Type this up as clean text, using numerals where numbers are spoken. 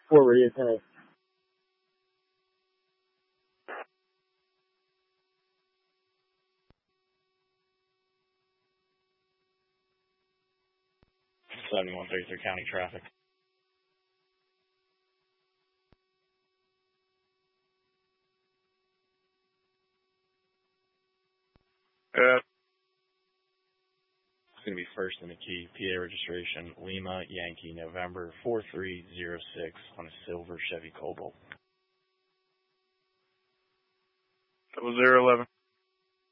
Fort Radio Center. County traffic. It's going to be first in the key. PA registration, Lima, Yankee, November 4306 on a silver Chevy Cobalt. 0011.